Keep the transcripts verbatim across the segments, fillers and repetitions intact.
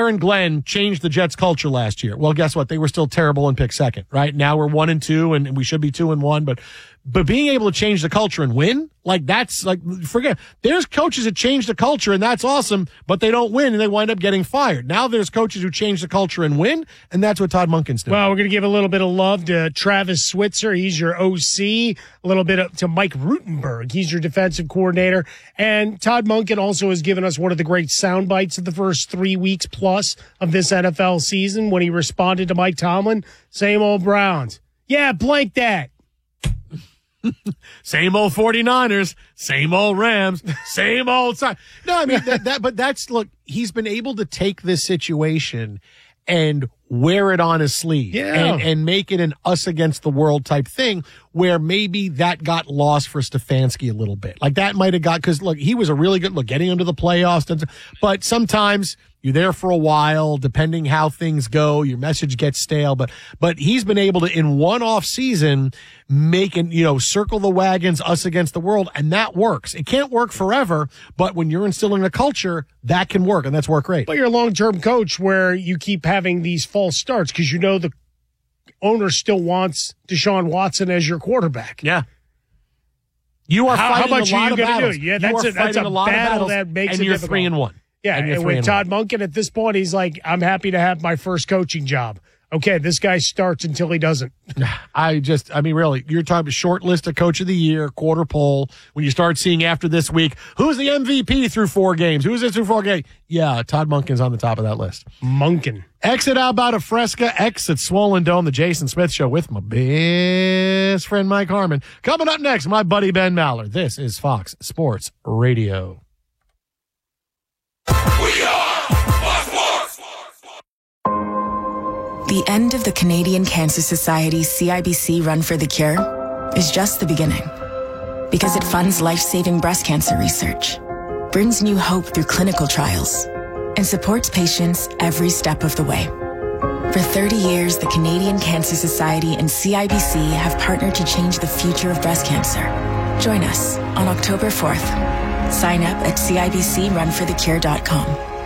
Aaron Glenn changed the Jets culture last year. Well, guess what? They were still terrible and picked second, right? Now we're one and two and we should be two and one, but, but being able to change the culture and win, like that's like, forget, there's coaches that change the culture and that's awesome, but they don't win and they wind up getting fired. Now there's coaches who change the culture and win, and that's what Todd Monken's doing. Well, we're going to give a little bit of love to Travis Switzer. He's your O C. A little bit of, to Mike Rutenberg. He's your defensive coordinator. And Todd Monken also has given us one of the great sound bites of the first three weeks plus of this N F L season when he responded to Mike Tomlin. Same old Browns. Yeah, blank that. Same old 49ers, same old Rams, same old side. No, I mean, that, that, but that's, look, he's been able to take this situation and wear it on his sleeve yeah. and, and make it an us against the world type thing where maybe that got lost for Stefanski a little bit. Like that might have got, because look, he was a really good, look, getting into the playoffs, but sometimes you're there for a while, depending how things go, your message gets stale, but, but he's been able to, in one off season, make and, you know, circle the wagons, us against the world, and that works. It can't work forever, but when you're instilling a culture, that can work, and that's worked great. But you're a long-term coach where you keep having these false starts because you know the owner still wants Deshaun Watson as your quarterback. Yeah. You are how, fighting how much a lot are you of going to battles. do? Yeah, that's a, that's a, a lot battle of battles, that makes and it you're difficult. three and one. Yeah, and, and with Todd Monken at this point, he's like, I'm happy to have my first coaching job. Okay, this guy starts until he doesn't. I just, I mean, really, you're talking about short list of coach of the year, quarter poll. When you start seeing after this week, who's the M V P through four games? Who's this through four games? Yeah, Todd Monken's on the top of that list. Monken. Exit out about a Fresca, exit Swollen Dome, the Jason Smith Show with my best friend Mike Harmon. Coming up next, my buddy Ben Maller. This is Fox Sports Radio. We are Fox Sports. The end of the Canadian Cancer Society's C I B C Run for the Cure is just the beginning. Because it funds life-saving breast cancer research, brings new hope through clinical trials, and supports patients every step of the way. For thirty years, the Canadian Cancer Society and C I B C have partnered to change the future of breast cancer. Join us on October fourth. Sign up at C I B C run for the cure dot com.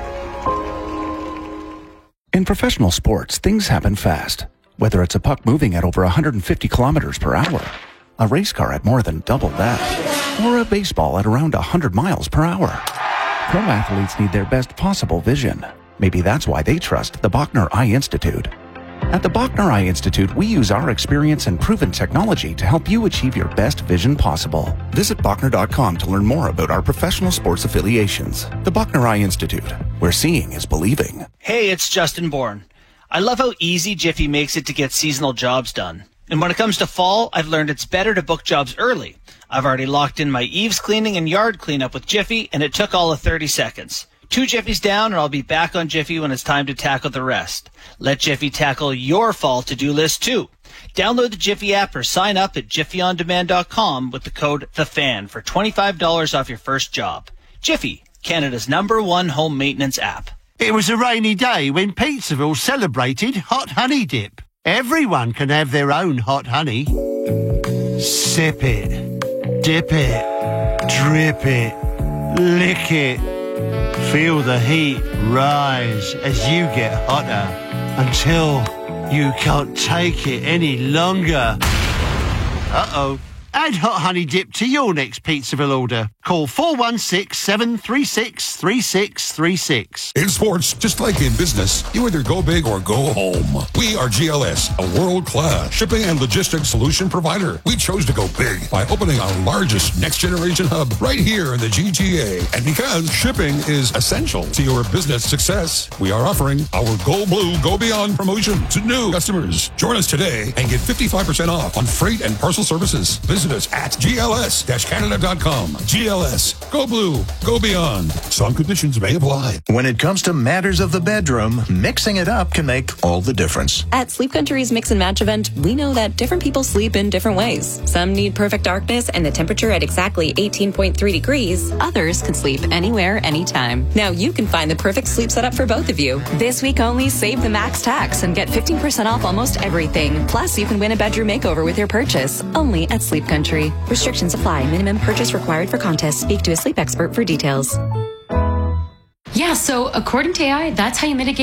In professional sports, things happen fast. Whether it's a puck moving at over one hundred fifty kilometers per hour, a race car at more than double that, or a baseball at around one hundred miles per hour. Pro athletes need their best possible vision. Maybe that's why they trust the Bachner Eye Institute. At the Bachner Eye Institute, we use our experience and proven technology to help you achieve your best vision possible. Visit Bachner dot com to learn more about our professional sports affiliations. The Bachner Eye Institute, where seeing is believing. Hey, it's Justin Bourne. I love how easy Jiffy makes it to get seasonal jobs done. And when it comes to fall, I've learned it's better to book jobs early. I've already locked in my eaves cleaning and yard cleanup with Jiffy, and it took all of thirty seconds. Two Jiffies down, and I'll be back on Jiffy when it's time to tackle the rest. Let Jiffy tackle your fall to-do list, too. Download the Jiffy app or sign up at jiffy on demand dot com with the code THEFAN for twenty-five dollars off your first job. Jiffy, Canada's number one home maintenance app. It was a rainy day when Pizzaville celebrated Hot Honey Dip. Everyone can have their own hot honey. Sip it, dip it, drip it, lick it. Feel the heat rise as you get hotter until you can't take it any longer. Uh-oh. Add Hot Honey Dip to your next Pizzaville order. Call four one six, seven three six, three six three six. In sports, just like in business, you either go big or go home. We are G L S, a world-class shipping and logistics solution provider. We chose to go big by opening our largest next-generation hub right here in the G T A. And because shipping is essential to your business success, we are offering our Go Blue, Go Beyond promotion to new customers. Join us today and get fifty-five percent off on freight and parcel services. Visit us at G L S Canada dot com. G L S, Go Blue, Go Beyond. Some conditions may apply. When it comes to matters of the bedroom, mixing it up can make all the difference. At Sleep Country's Mix and Match event, we know that different people sleep in different ways. Some need perfect darkness and the temperature at exactly eighteen point three degrees. Others can sleep anywhere, anytime. Now you can find the perfect sleep setup for both of you. This week only, save the max tax and get fifteen percent off almost everything. Plus, you can win a bedroom makeover with your purchase. Only at Sleep Country. Restrictions apply. Minimum purchase required for contest. Speak to a sleep expert for details. Yeah, so according to A I, that's how you mitigate